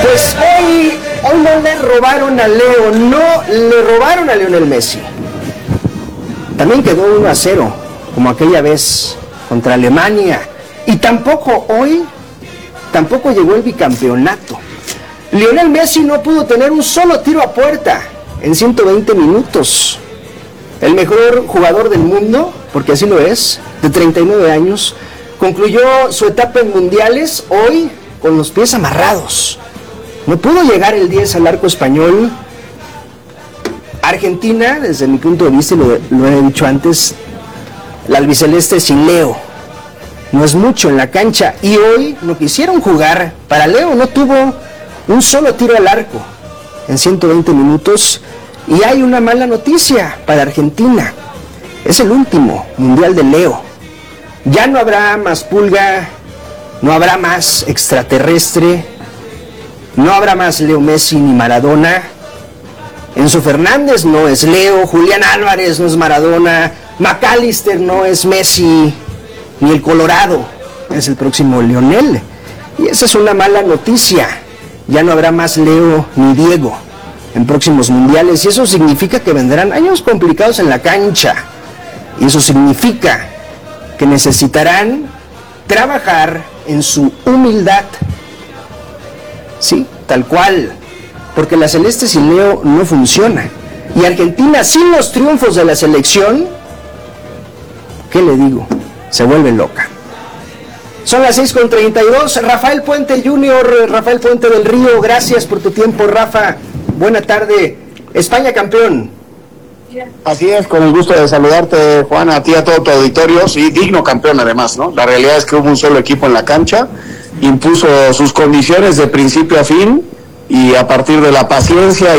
Pues hoy no le robaron a Leo, no le robaron a Lionel Messi. También quedó 1-0, como aquella vez contra Alemania. Y tampoco llegó el bicampeonato. Lionel Messi no pudo tener un solo tiro a puerta en 120 minutos. El mejor jugador del mundo, porque así lo es, de 39 años, concluyó su etapa en mundiales hoy con los pies amarrados. No pudo llegar el 10 al arco español. Argentina, desde mi punto de vista, lo he dicho antes, la albiceleste sin Leo no es mucho en la cancha, y hoy no quisieron jugar para Leo. No tuvo un solo tiro al arco en 120 minutos. Y hay una mala noticia para Argentina: es el último mundial de Leo. Ya no habrá más Pulga, no habrá más extraterrestre, no habrá más Leo Messi ni Maradona. Enzo Fernández no es Leo, Julián Álvarez no es Maradona, McAllister no es Messi, ni el Colorado es el próximo Lionel. Y esa es una mala noticia. Ya no habrá más Leo ni Diego en próximos mundiales, y eso significa que vendrán años complicados en la cancha, y eso significa que necesitarán trabajar en su humildad. Sí, tal cual, porque la celeste sin Leo no funciona. Y Argentina, sin los triunfos de la selección, ¿qué le digo? Se vuelve loca. Son las 6:32. Rafael Puente Jr., Rafael Puente del Río, gracias por tu tiempo, Rafa. Buena tarde. España campeón. Así es, con el gusto de saludarte, Juan, a ti, a todo tu auditorio. Sí, digno campeón además, ¿no? La realidad es que hubo un solo equipo en la cancha, impuso sus condiciones de principio a fin, y a partir de la paciencia y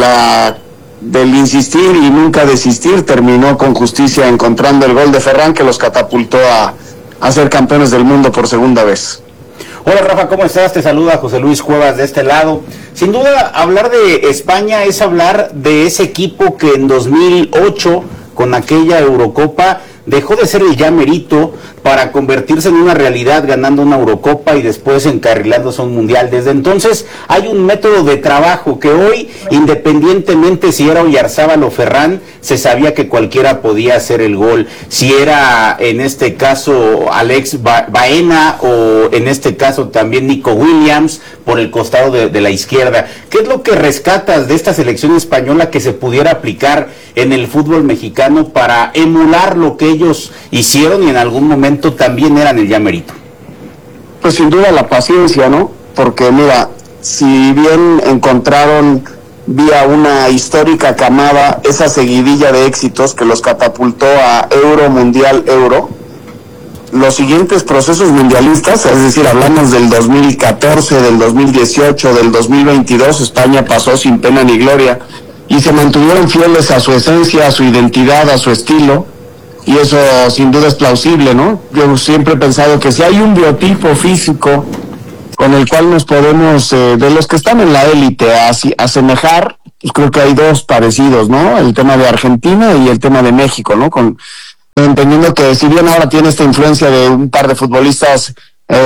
del insistir y nunca desistir, terminó con justicia encontrando el gol de Ferran, que los catapultó a ser campeones del mundo por segunda vez. Hola Rafa, ¿cómo estás? Te saluda José Luis Cuevas de este lado. Sin duda, hablar de España es hablar de ese equipo que en 2008, con aquella Eurocopa, dejó de ser el ya merito para convertirse en una realidad, ganando una Eurocopa y después encarrilándose a un Mundial. Desde entonces hay un método de trabajo que hoy, independientemente si era Oyarzábal o Ferran, se sabía que cualquiera podía hacer el gol. Si era en este caso Alex Baena o en este caso también Nico Williams por el costado de la izquierda. ¿Qué es lo que rescatas de esta selección española que se pudiera aplicar en el fútbol mexicano para emular lo que ellos hicieron y en algún momento también eran el ya merito? Pues sin duda la paciencia, ¿no? Porque mira, si bien encontraron vía una histórica camada esa seguidilla de éxitos que los catapultó a Euro, Mundial, Euro, los siguientes procesos mundialistas, es decir, hablamos del 2014, del 2018, del 2022, España pasó sin pena ni gloria y se mantuvieron fieles a su esencia, a su identidad, a su estilo. Y eso sin duda es plausible, ¿no? Yo siempre he pensado que si hay un biotipo físico con el cual nos podemos, de los que están en la élite, asemejar, pues creo que hay dos parecidos, ¿no? El tema de Argentina y el tema de México, ¿no? Entendiendo que si bien ahora tiene esta influencia de un par de futbolistas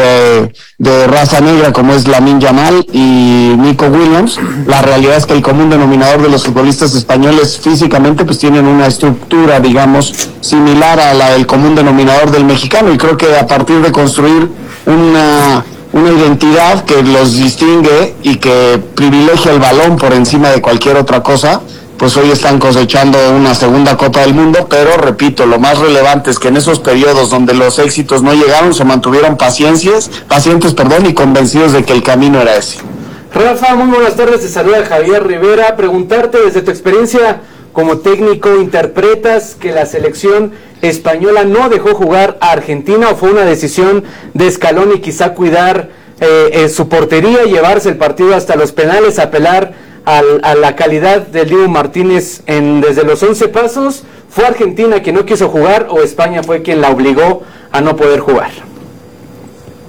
de raza negra como es Lamine Yamal y Nico Williams, la realidad es que el común denominador de los futbolistas españoles físicamente pues tienen una estructura, digamos, similar a la del común denominador del mexicano, y creo que a partir de construir una identidad que los distingue y que privilegia el balón por encima de cualquier otra cosa, pues hoy están cosechando una segunda Copa del Mundo. Pero repito, lo más relevante es que en esos periodos donde los éxitos no llegaron, se mantuvieron pacientes, y convencidos de que el camino era ese. Rafa, muy buenas tardes, te saluda Javier Rivera. Preguntarte, desde tu experiencia como técnico, ¿interpretas que la selección española no dejó jugar a Argentina o fue una decisión de Scaloni quizá cuidar su portería, llevarse el partido hasta los penales, apelar a la calidad del Dibu Martínez desde los 11 pasos? ¿Fue Argentina quien no quiso jugar o España fue quien la obligó a no poder jugar?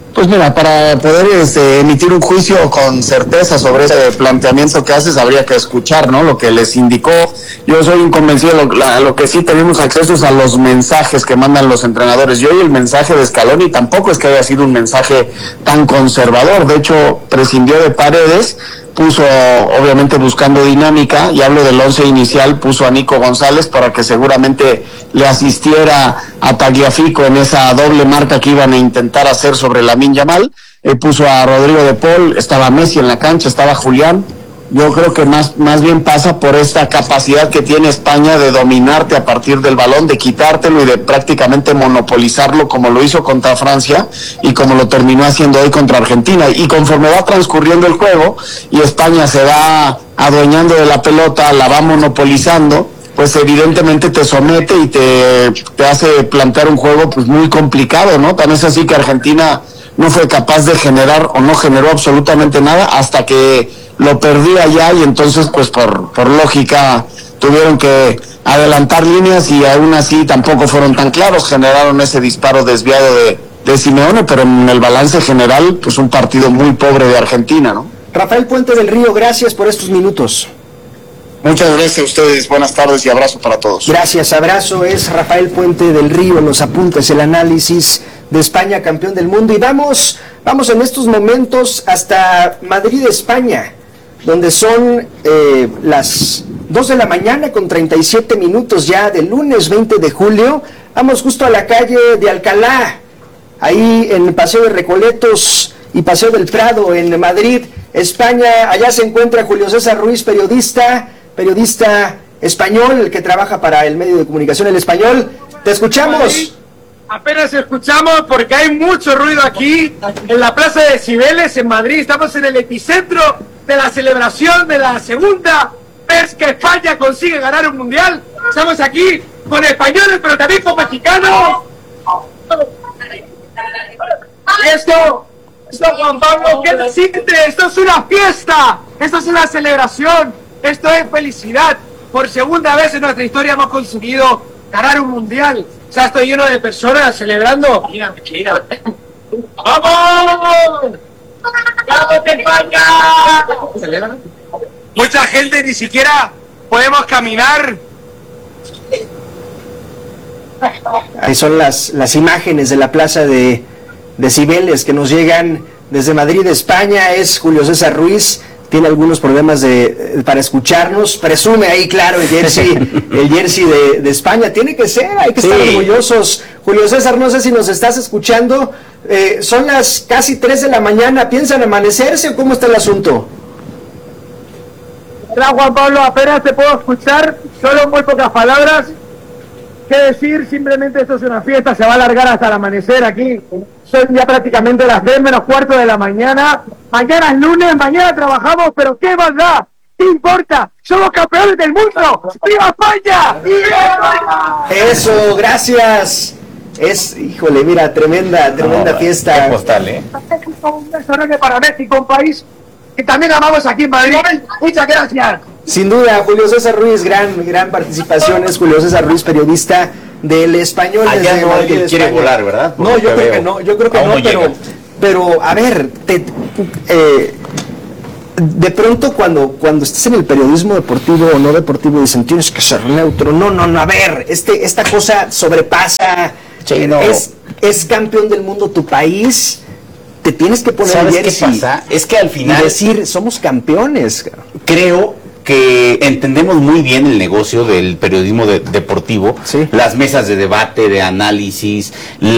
Pues mira, para poder emitir un juicio con certeza sobre ese planteamiento que haces, habría que escuchar, ¿no? Lo que les indicó. Yo soy inconvencido, lo que sí tenemos acceso es a los mensajes que mandan los entrenadores. Y hoy el mensaje de Scaloni tampoco es que haya sido un mensaje tan conservador. De hecho, prescindió de Paredes, puso, obviamente buscando dinámica, y hablo del 11 inicial, puso a Nico González para que seguramente le asistiera a Tagliafico en esa doble marca que iban a intentar hacer sobre Lamine Yamal. Puso a Rodrigo de Paul, estaba Messi en la cancha, estaba Julián. Yo creo que más bien pasa por esta capacidad que tiene España de dominarte a partir del balón, de quitártelo y de prácticamente monopolizarlo, como lo hizo contra Francia y como lo terminó haciendo hoy contra Argentina. Y conforme va transcurriendo el juego y España se va adueñando de la pelota, la va monopolizando, pues evidentemente te somete y te hace plantear un juego pues muy complicado, ¿no? Tan es así que Argentina no fue capaz de generar o no generó absolutamente nada hasta que lo perdía ya, y entonces pues por lógica tuvieron que adelantar líneas y aún así tampoco fueron tan claros, generaron ese disparo desviado de Simeone, pero en el balance general pues un partido muy pobre de Argentina, ¿no? Rafael Puente del Río, gracias por estos minutos. Muchas gracias a ustedes, buenas tardes y abrazo para todos. Gracias, abrazo, es Rafael Puente del Río, los apuntes, el análisis de España, campeón del mundo. Y vamos en estos momentos hasta Madrid, España, donde son las 2 de la mañana con 37 minutos ya del lunes 20 de julio. Vamos justo a la calle de Alcalá, ahí en el Paseo de Recoletos y Paseo del Prado en Madrid, España. Allá se encuentra Julio César Ruiz, periodista español, el que trabaja para el medio de comunicación El Español. Te escuchamos. Apenas escuchamos porque hay mucho ruido aquí en la Plaza de Cibeles en Madrid. Estamos en el epicentro de la celebración de la segunda vez que España consigue ganar un mundial. Estamos aquí con españoles, pero también con mexicanos. Esto Juan Pablo, ¿qué te sientes? Esto es una fiesta, esto es una celebración, esto es felicidad. Por segunda vez en nuestra historia hemos conseguido ganar un mundial. O sea, estoy lleno de personas celebrando. Mira. ¡Vamos! ¡Vamos, España! ¿Celebran? Mucha gente, ni siquiera podemos caminar. Ahí son las imágenes de la plaza de Cibeles que nos llegan desde Madrid, España. Es Julio César Ruiz, tiene algunos problemas para escucharnos, presume ahí, claro, el jersey de España. Tiene que ser, hay que estar orgullosos. Julio César, no sé si nos estás escuchando, son las casi 3 de la mañana, ¿piensan amanecerse o cómo está el asunto? Hola, Juan Pablo, apenas te puedo escuchar, solo muy pocas palabras. ¿Qué decir? Simplemente esto es una fiesta, se va a alargar hasta el amanecer aquí. Son ya prácticamente las 10 menos cuarto de la mañana. Mañana es lunes, mañana trabajamos, pero ¿qué más da? ¿Qué importa? ¡Somos campeones del mundo! ¡Viva España! ¡Viva España! Eso, gracias. Híjole, mira, tremenda fiesta. Qué postal, Un restaurante para México, un país que también amamos aquí en Madrid. Muchas gracias. Sin duda, Julio César Ruiz, gran participación. Es Julio César Ruiz, periodista del Español. Allá no alguien quiere volar, ¿verdad? No, yo creo que no, pero a ver, de pronto cuando estás en el periodismo deportivo o no deportivo dicen tienes que ser neutro. No, a ver, esta cosa sobrepasa. Sí, no. Es campeón del mundo tu país. Te tienes que poner ¿Sabes jersey. qué pasa? Es que al final y decir somos campeones. Creo que entendemos muy bien el negocio del periodismo deportivo, sí. Las mesas de debate, de análisis,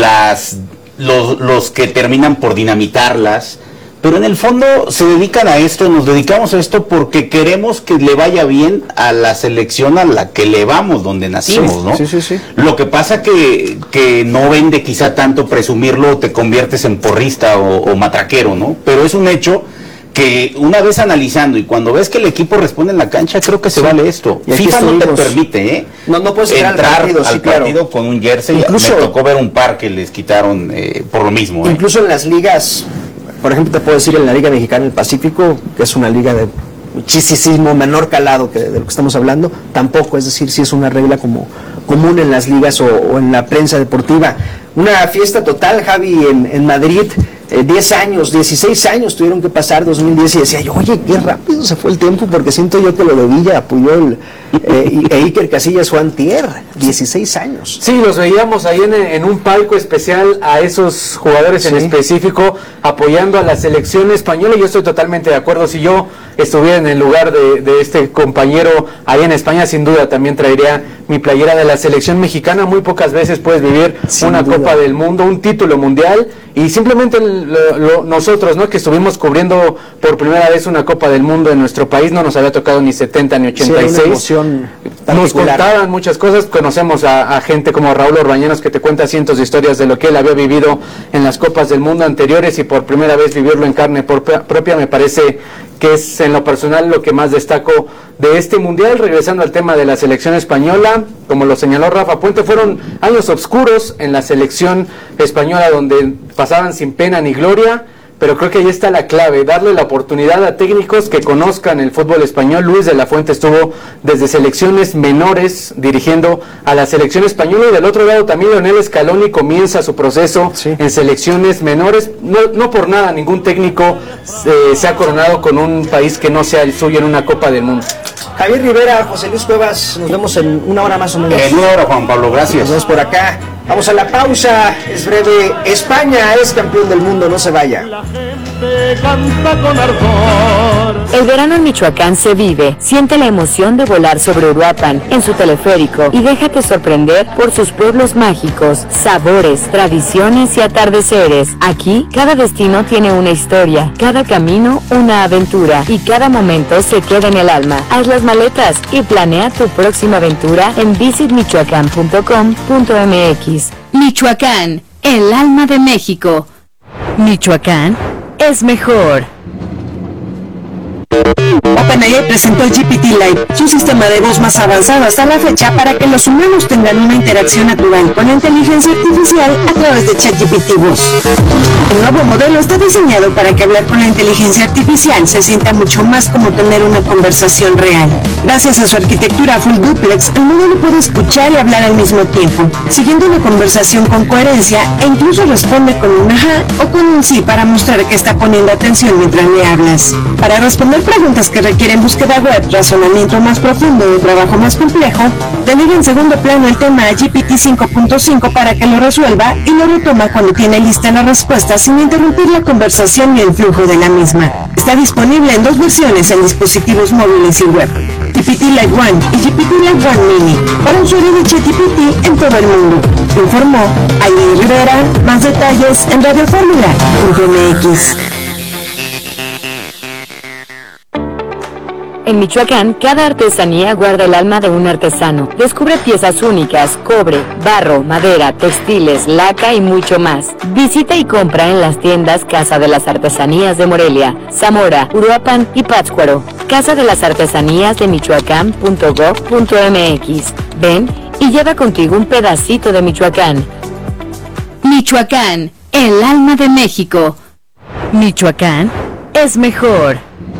los que terminan por dinamitarlas, pero en el fondo se dedican a esto, nos dedicamos a esto porque queremos que le vaya bien a la selección a la que le vamos, donde nacimos, sí, ¿no? Sí. Lo que pasa que no vende quizá tanto presumirlo, te conviertes en porrista o matraquero, ¿no? Pero es un hecho que una vez analizando y cuando ves que el equipo responde en la cancha, creo que se vale esto. FIFA no te permite no puedes entrar al partido con un jersey. Incluso, me tocó ver un par que les quitaron por lo mismo. Incluso en las ligas, por ejemplo, te puedo decir en la Liga Mexicana del Pacífico, que es una liga de muchísimo menor calado que de lo que estamos hablando, tampoco, es decir, si es una regla como común en las ligas o en la prensa deportiva. Una fiesta total, Javi, en Madrid. 10 años, 16 años tuvieron que pasar 2010 y decía yo, oye, qué rápido se fue el tiempo, porque siento yo que lo de Villa, Puyol e Iker Casillas fue antier, 16 años. Sí, los veíamos ahí en un palco especial a esos jugadores en específico apoyando a la selección española, y yo estoy totalmente de acuerdo. Si yo estuviera en el lugar de este compañero ahí en España, sin duda también traería mi playera de la selección mexicana. Muy pocas veces puedes vivir una Copa del Mundo, un título mundial, y simplemente nosotros, ¿no?, que estuvimos cubriendo por primera vez una Copa del Mundo en nuestro país, no nos había tocado ni 70 ni 86. Nos contaban muchas cosas. Conocemos a gente como Raúl Orbañanos, que te cuenta cientos de historias de lo que él había vivido en las Copas del Mundo anteriores, y por primera vez vivirlo en carne propia me parece que es en lo personal lo que más destaco de este mundial. Regresando al tema de la selección española, como lo señaló Rafa Puente, fueron años oscuros en la selección española donde pasaban sin pena ni gloria, pero creo que ahí está la clave, darle la oportunidad a técnicos que conozcan el fútbol español. Luis de la Fuente estuvo desde selecciones menores dirigiendo a la selección española, y del otro lado también Lionel Scaloni comienza su proceso en selecciones menores. No por nada ningún técnico se ha coronado con un país que no sea el suyo en una Copa del Mundo. Javier Rivera, José Luis Cuevas, nos vemos en una hora más o menos. En una hora, Juan Pablo, gracias. Nos vemos por acá. Vamos a la pausa, es breve. España es campeón del mundo, no se vaya. La gente canta con ardor. El verano en Michoacán se vive. Siente la emoción de volar sobre Uruapan en su teleférico y déjate sorprender por sus pueblos mágicos, sabores, tradiciones y atardeceres. Aquí, cada destino tiene una historia, cada camino una aventura, y cada momento se queda en el alma. Haz las maletas y planea tu próxima aventura en visitmichoacán.com.mx. Michoacán, el alma de México. Michoacán es mejor. OpenAI presentó el GPT-Lite, su sistema de voz más avanzado hasta la fecha para que los humanos tengan una interacción natural con la inteligencia artificial a través de ChatGPT Voz. El nuevo modelo está diseñado para que hablar con la inteligencia artificial se sienta mucho más como tener una conversación real. Gracias a su arquitectura full duplex, el modelo puede escuchar y hablar al mismo tiempo, siguiendo una conversación con coherencia, e incluso responde con un ajá o con un sí para mostrar que está poniendo atención mientras le hablas. Para responder preguntas que requieren búsqueda web, razonamiento más profundo o trabajo más complejo, delega en segundo plano el tema a GPT 5.5 para que lo resuelva, y lo retoma cuando tiene lista la respuesta sin interrumpir la conversación y el flujo de la misma. Está disponible en 2 versiones en dispositivos móviles y web: GPT-Lite 1 y GPT-Lite 1 Mini, para usuarios de ChatGPT en todo el mundo. Informó Aileen Rivera. Más detalles en radioformula.mx. En Michoacán, cada artesanía guarda el alma de un artesano. Descubre piezas únicas, cobre, barro, madera, textiles, laca y mucho más. Visita y compra en las tiendas Casa de las Artesanías de Morelia, Zamora, Uruapan y Pátzcuaro. Casa de las Artesanías de Michoacán.gov.mx. Ven y lleva contigo un pedacito de Michoacán. Michoacán, el alma de México. Michoacán es mejor.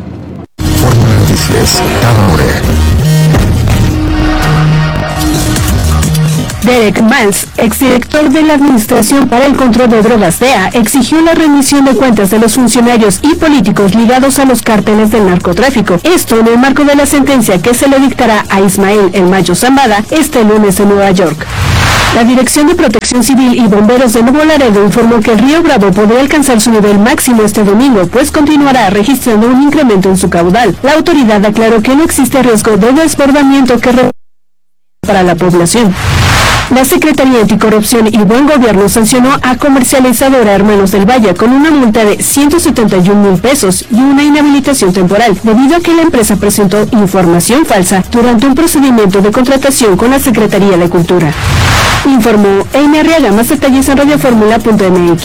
Derek Miles, exdirector de la Administración para el Control de Drogas DEA, exigió la rendición de cuentas de los funcionarios y políticos ligados a los cárteles del narcotráfico. Esto en el marco de la sentencia que se le dictará a Ismael El Mayo Zambada este lunes en Nueva York. La Dirección de Protección Civil y Bomberos de Nuevo Laredo informó que el río Bravo podría alcanzar su nivel máximo este domingo, pues continuará registrando un incremento en su caudal. La autoridad aclaró que no existe riesgo de desbordamiento para la población. La Secretaría Anticorrupción y Buen Gobierno sancionó a comercializadora Hermanos del Valle con una multa de 171,000 pesos y una inhabilitación temporal, debido a que la empresa presentó información falsa durante un procedimiento de contratación con la Secretaría de Cultura. Informó Amy Arriaga. Más detalles en radioformula.mx.